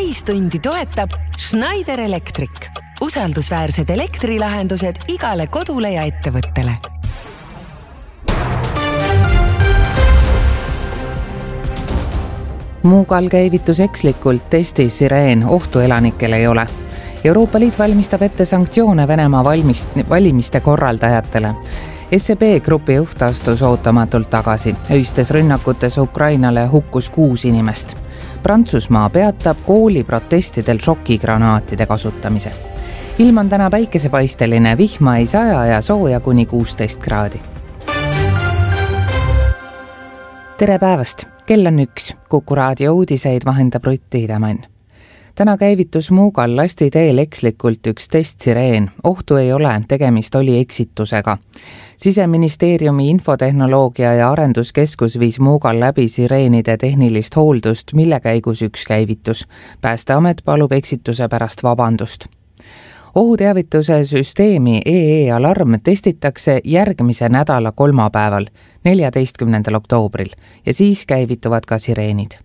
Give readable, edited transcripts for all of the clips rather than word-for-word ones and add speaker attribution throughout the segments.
Speaker 1: täistundi toetab Schneider Electric. Usaldusväärsed elektrilahendused igale kodule ja ettevõttele.
Speaker 2: Muugal käivitus ekslikult testi sireen, ohtu elanikele ei ole. Euroopa Liit valmistab ette sanktsioone Venemaa valimiste korraldajatele. SEB grupi juht astus ootamatult tagasi. Öistes rünnakutes Ukrainale hukkus 6 inimest. Prantsusmaa peatab kooliprotestidel šokigranaatide kasutamise. Ilm on täna päikesepaisteline, vihma ei saja ja sooja kuni 16 kraadi. Tere päevast! Kell on 1. Kuku raadio uudiseid vahendab Rutt Tiidemann. Täna käivitus Muugal lastiteel ekslikult üks testsireen. Ohtu ei ole, tegemist oli eksitusega. Siseministeeriumi infotehnoloogia ja arenduskeskus viis Muugal läbi sireenide tehnilist hooldust, mille käigus üks käivitus. Päästeamet palub eksituse pärast vabandust. Ohuteavituse süsteemi EE-alarm testitakse järgmise nädala kolmapäeval, 14. oktoobril, ja siis käivituvad ka sireenid.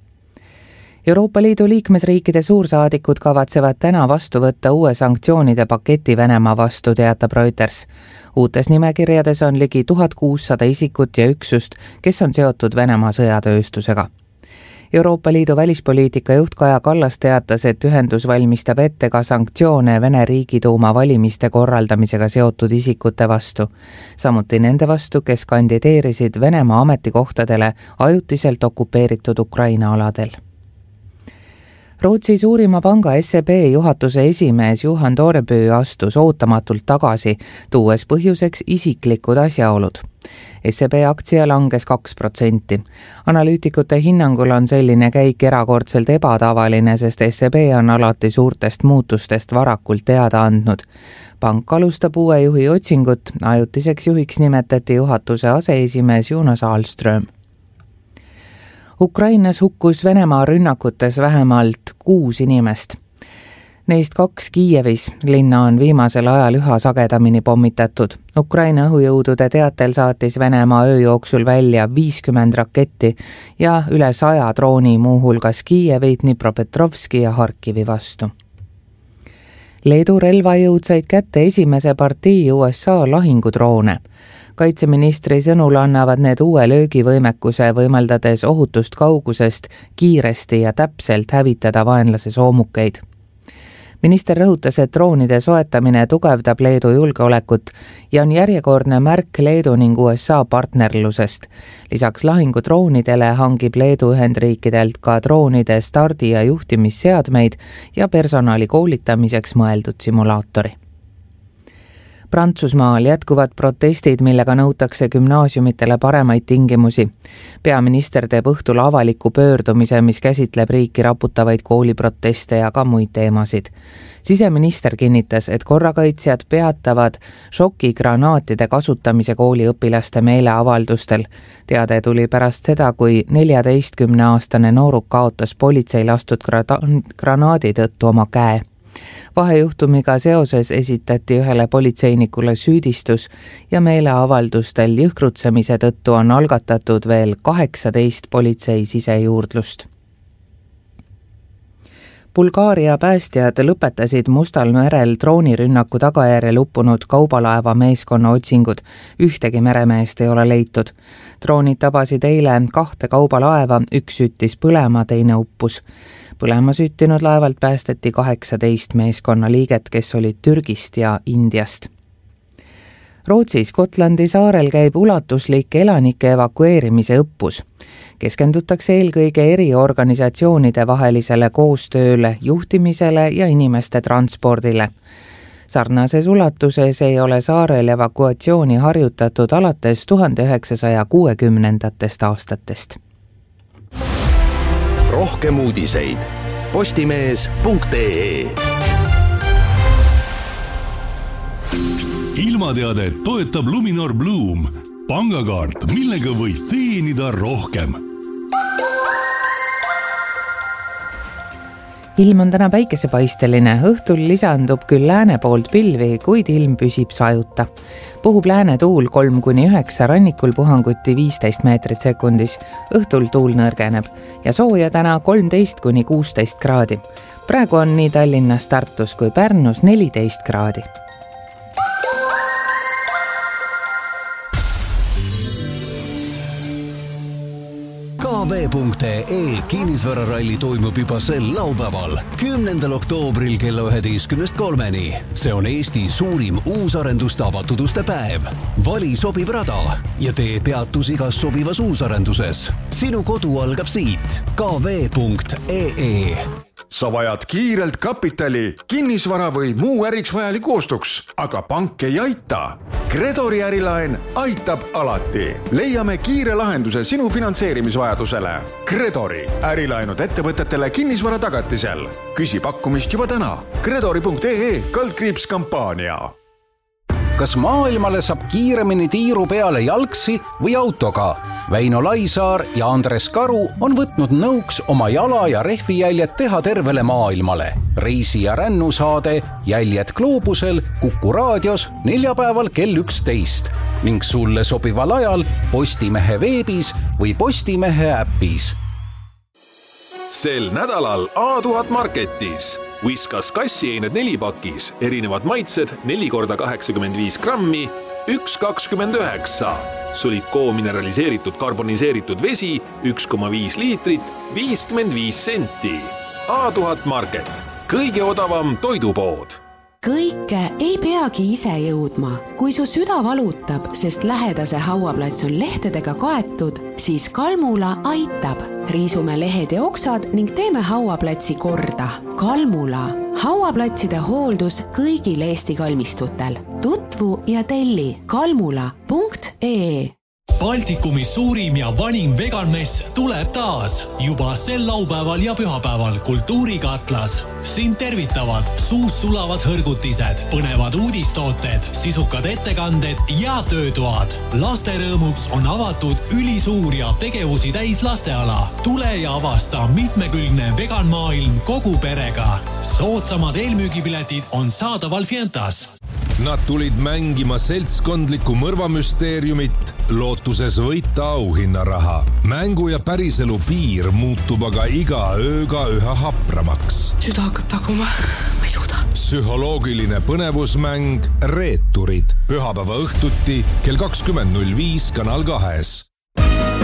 Speaker 2: Euroopa Liidu liikmesriikide suursaadikud kavatsevad täna vastu võtta uue sanktsioonide paketi Venemaa vastu, teatab Reuters. Uutes nimekirjades on ligi 1600 isikut ja üksust, kes on seotud Venemaa sõjatööstusega. Euroopa Liidu välispoliitika juht Kaja Kallas teatas, et ühendus valmistab ette ka sanktsioone Vene Riigiduuma valimiste korraldamisega seotud isikute vastu. Samuti nende vastu, kes kandideerisid Venemaa ametikohtadele ajutiselt okupeeritud Ukraina aladel. Rootsi suurima panga SEB juhatuse esimees Johan Torebø astus ootamatult tagasi, tuues põhjuseks isiklikud asjaolud. SEB aktsia langes 2%. Analüütikute hinnangul on selline käik erakordselt ebatavaline, sest SEB on alati suurtest muutustest varakult teada andnud. Pank alustab uue juhi otsingut, ajutiseks juhiks nimetati juhatuse aseesimees Jonas Ahlström. Ukrainas hukkus Venemaa rünnakutes vähemalt 6 inimest. Neist 2 Kiievis, linna on viimasel ajal üha sagedamini pommitatud. Ukraina õhujõudude teatel saatis Venemaa öö jooksul välja 50 raketti ja üle 100 drooni, muuhulgas Kiievi, Dnipropetrovski ja Harkivi vastu. Leedu relvajõud said kätte esimese partii USA lahingudroone. Kaitseministri sõnul annavad need uue löögivõimekuse, võimaldades ohutust kaugusest kiiresti ja täpselt hävitada vaenlase soomukeid. Minister rõhutas, et droonide soetamine tugevdab Leedu julgeolekut ja on järjekordne märk Leedu ning USA partnerlusest. Lisaks lahingudroonidele hangib Leedu Ühendriikidelt ka droonide stardi- ja juhtimisseadmeid ja personali koolitamiseks mõeldud simulaatori. Prantsusmaal jätkuvad protestid, millega nõutakse gümnaasiumitele paremaid tingimusi. Peaminister teeb õhtul avaliku pöördumise, mis käsitleb riiki raputavaid kooliproteste ja ka muid teemasid. Siseminister kinnitas, et korrakaitsjad peatavad šokigranaatide kasutamise kooliõpilaste meeleavaldustel. Teade tuli pärast seda, kui 14-aastane nooruk kaotas politsei lastud granaadi tõttu oma käe. Vahejuhtumiga seoses esitati ühele politseinikule süüdistus ja meeleavaldustel jõhkrutsemise tõttu on algatatud veel 18 politsei sisejuurdlust. Bulgaaria päästjad lõpetasid Mustal merel droonirünnaku tagajärjel uppunud kaubalaeva meeskonna otsingud. Ühtegi meremeest ei ole leitud. Droonid tabasid eile 2 kaubalaeva, üks süttis põlema, teine uppus. Põlema süttinud laevalt päästeti 18 meeskonna liiget, kes olid Türgist ja Indiast. Rootsi Skotlandi saarel käib ulatuslik elanike evakueerimise õppus. Keskendutakse eelkõige eriorganisatsioonide vahelisele koostööle, juhtimisele ja inimeste transpordile. Sarnases ulatuses ei ole saarel evakuatsiooni harjutatud alates 1960. aastatest.
Speaker 3: Rohkem uudiseid postimees.ee.
Speaker 4: Ilmateade toetab Luminor Bloom, pangakaart, millega võid teenida rohkem.
Speaker 2: Ilm on täna päikesepaisteline, õhtul lisandub küll lääne poolt pilvi, kuid ilm püsib sajuta. Puhub lääne tuul 3-9, rannikul puhanguti 15 meetrit sekundis, õhtul tuul nõrgeneb ja sooja täna 13-16 kraadi. Praegu on nii Tallinnas, Tartus kui Pärnus 14 kraadi.
Speaker 3: KV.ee kinnisvararalli toimub juba sel laupäeval, 10. oktoobril kella 11:03. See on Eesti suurim uusarenduste avatud uste päev. Vali sobiv rada ja tee peatus igas sobivas uusarenduses. Sinu kodu algab siit. KV.ee.
Speaker 5: Sa vajad kiirelt kapitali, kinnisvara või muu äriks vajaliku ostuks, aga pank ei aita. Gredori ärilaen aitab alati. Leiame kiire lahenduse sinu finantseerimisvajadusele. Gredori ärilaenud ettevõtetele kinnisvara tagatisel. Küsi pakkumist juba täna. Gredori.ee/kampaania.
Speaker 6: Kas maailmale saab kiiremini tiiru peale jalgsi või autoga? Väino Laisaar ja Andres Karu on võtnud nõuks oma jala- ja rehvijäljed teha tervele maailmale. Reisi- ja rännusaade Jäljed gloobusel Kuku raadios neljapäeval kell 11 ning sulle sobival ajal Postimehe veebis või Postimehe äpis.
Speaker 7: Sel nädalal A1000 Marketis Whiskas kassieined 4 pakis, erinevad maitsed 4x85 grammi, 1,29. Sulikoo mineraliseeritud karboniseeritud vesi 1,5 liitrit, 55 senti. A1000 Market, kõige odavam toidupood.
Speaker 8: Kõike ei peagi ise jõudma. Kui su süda valutab, sest lähedase hauaplats on lehtedega kaetud, siis Kalmula aitab. Riisume lehed ja oksad ning teeme hauaplatsi korda. Kalmula. Hauaplatside hooldus kõigil Eesti kalmistutel. Tutvu ja telli kalmula.ee.
Speaker 9: Baltikumi suurim ja vanim veganmess tuleb taas. Juba sel laupäeval ja pühapäeval Kultuurikatlas. Sind tervitavad suus sulavad hõrgutised, põnevad uudistooted, sisukad ettekanded ja töötoad. Laste rõõmuks on avatud ülisuur ja tegevusi täis lasteala. Tule ja avasta mitmekülgne veganmaailm kogu perega. Soodsamad eelmüügipiletid on saadaval Fientas.
Speaker 4: Nad tulid mängima seltskondlikku mõrvamüsteeriumit, lootuses võita auhinnaraha. Mängu ja päriselu piir muutub aga iga ööga üha hapramaks.
Speaker 10: Süda hakkab taguma, ma ei suuda.
Speaker 4: Psühholoogiline põnevusmäng Reeturid. Pühapäeva õhtuti kell 20.05 Kanal 2.